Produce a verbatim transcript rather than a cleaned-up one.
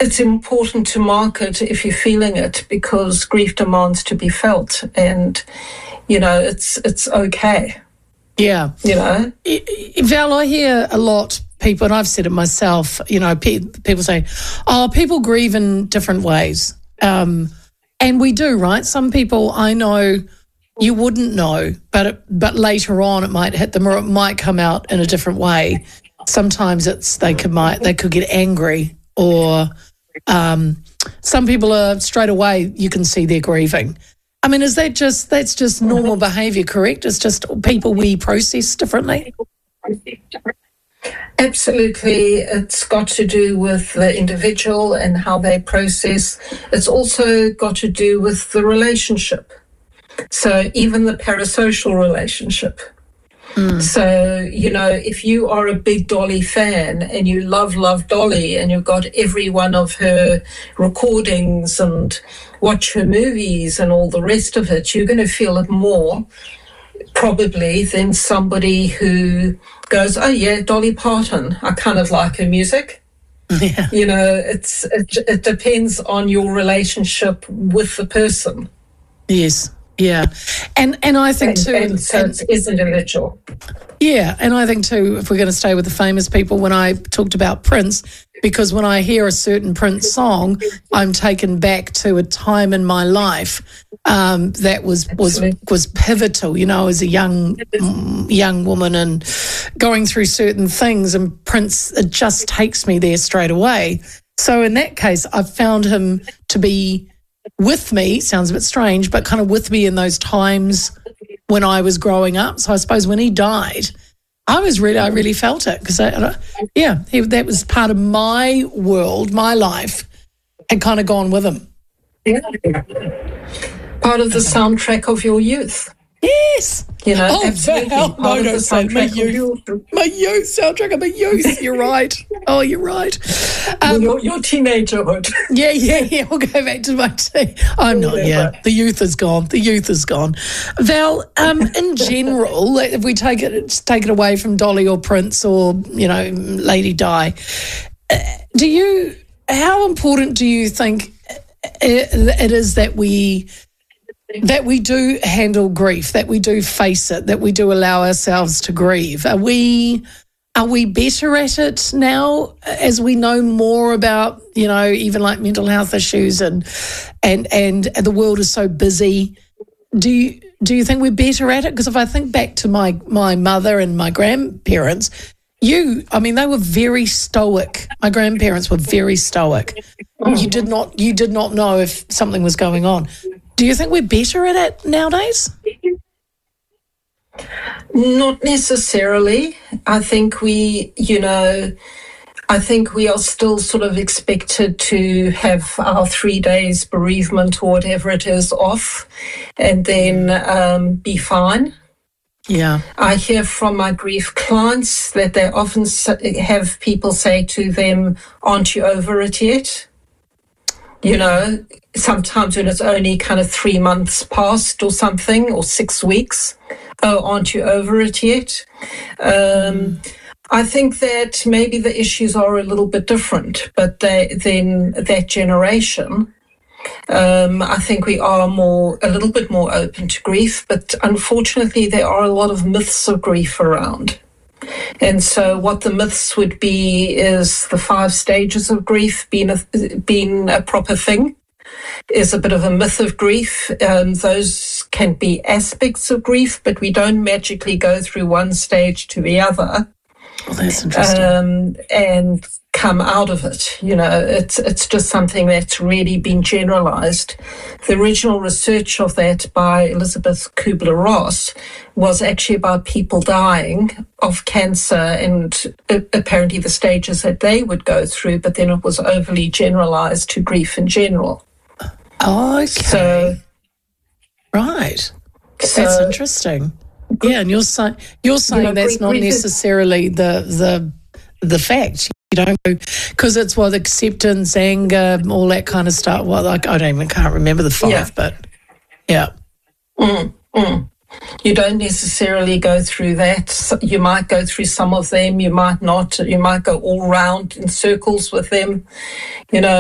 it's important to mark it if you're feeling it, because grief demands to be felt, and you know it's it's okay. Yeah, you know, Val, I hear a lot people, and I've said it myself. You know, pe- people say, "Oh, people grieve in different ways," um, and we do, right? Some people I know you wouldn't know, but it, but later on it might hit them, or it might come out in a different way. Sometimes it's they could might they could get angry, or um, some people are straight away. You can see they're grieving. I mean, is that just that's just normal behaviour? Correct? It's just people we process differently. Absolutely. It's got to do with the individual and how they process. It's also got to do with the relationship. So even the parasocial relationship. Mm. So, you know, if you are a big Dolly fan and you love, love Dolly, and you've got every one of her recordings and watch her movies and all the rest of it, you're going to feel it more probably than somebody who goes, oh yeah, Dolly Parton, I kind of like her music. Yeah. You know, it's it, it depends on your relationship with the person. Yes. Yeah, and and I think and, too, and so and, it is individual. Yeah, and I think too, if we're going to stay with the famous people, when I talked about Prince, because when I hear a certain Prince song, I'm taken back to a time in my life um, that was was was pivotal. You know, as a young young woman and going through certain things, and Prince, it just takes me there straight away. So in that case, I've found him to be with me, sounds a bit strange, but kind of with me in those times when I was growing up. So I suppose when he died, I was really, I really felt it because, I, yeah, he, that was part of my world, my life, had kind of gone with him. Yeah. Part of the soundtrack of your youth. Yes. You know, oh, absolutely. Val, no, don't say my youth. My youth, soundtrack of my youth. You're right. Oh, you're right. Um, your, your teenagerhood. Yeah, yeah, yeah. We'll go back to my teen. I'm not, yeah. The youth is gone. The youth is gone. Val, um, in general, if we take it take it away from Dolly or Prince or, you know, Lady Di, do you, how important do you think it is that we that we do handle grief, that we do face it, that we do allow ourselves to grieve? Are we are we better at it now as we know more about, you know, even like mental health issues and and and the world is so busy? Do you do you think we're better at it? Because if I think back to my my mother and my grandparents, you, I mean, they were very stoic. My grandparents were very stoic. You did not you did not know if something was going on. Do you think we're better at it nowadays? Not necessarily. I think we, you know, I think we are still sort of expected to have our three days bereavement or whatever it is off and then um, be fine. Yeah. I hear from my grief clients that they often have people say to them, aren't you over it yet? You know, sometimes when it's only kind of three months past or something, or six weeks, oh, aren't you over it yet? Um, mm. I think that maybe the issues are a little bit different, but they, then that generation, um, I think we are more, a little bit more open to grief, but unfortunately there are a lot of myths of grief around. And so what the myths would be is the five stages of grief being a, being a proper thing is a bit of a myth of grief. Um, those can be aspects of grief, but we don't magically go through one stage to the other. Well, that's interesting. Um, and come out of it. You know, it's it's just something that's really been generalized. The original research of that by Elizabeth Kubler-Ross was actually about people dying of cancer and uh, apparently the stages that they would go through, but then it was overly generalized to grief in general. Okay. So, right. So, that's interesting. Yeah, and you're saying you're saying you know, that's not necessarily the the the fact. You don't because it's what acceptance, anger, all that kind of stuff. Well, like I don't even can't remember the five, yeah. but yeah. Mm, mm. You don't necessarily go through that. You might go through some of them. You might not. You might go all round in circles with them. You know.